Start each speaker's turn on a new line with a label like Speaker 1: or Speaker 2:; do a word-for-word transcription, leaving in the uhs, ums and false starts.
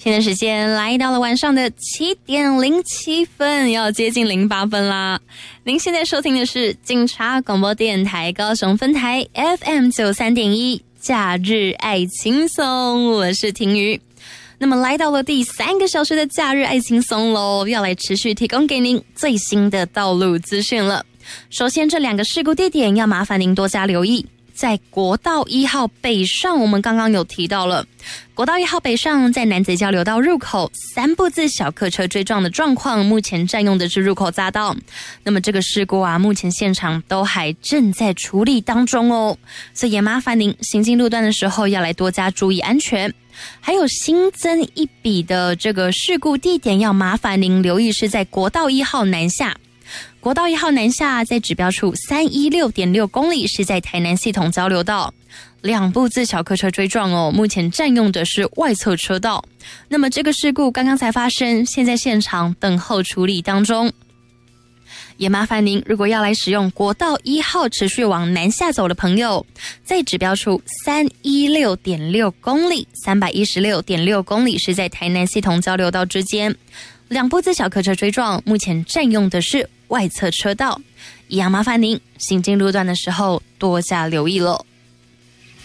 Speaker 1: 现在时间来到了晚上的七点零七分，要接近零八分啦。您现在收听的是警察广播电台高雄分台 F M 九三点一假日爱轻松，我是婷瑜。那么来到了第三个小时的假日爱轻松咯，要来持续提供给您最新的道路资讯了。首先这两个事故地点要麻烦您多加留意。在国道一号北上，我们刚刚有提到了国道一号北上在南贼交流道入口三部自小客车追撞的状况，目前占用的是入口匝道。那么这个事故啊，目前现场都还正在处理当中哦，所以也麻烦您行进路段的时候要来多加注意安全。还有新增一笔的这个事故地点要麻烦您留意，是在国道一号南下。国道一号南下在指标处 三一六点六 公里，是在台南系统交流道，两部自小客车追撞哦，目前占用的是外侧车道。那么这个事故刚刚才发生，现在现场等候处理当中。也麻烦您，如果要来使用国道一号持续往南下走的朋友，在指标处 三一六点六 公里 三一六点六 公里，是在台南系统交流道之间，两部自小客车追撞，目前占用的是外侧车道，一样麻烦您行进路段的时候多加留意了。